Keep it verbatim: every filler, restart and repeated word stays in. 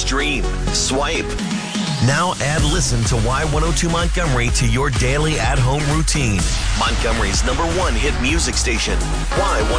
stream, swipe. Now add Listen to Y one oh two Montgomery to your daily at-home routine. Montgomery's number one hit music station, Y one oh two.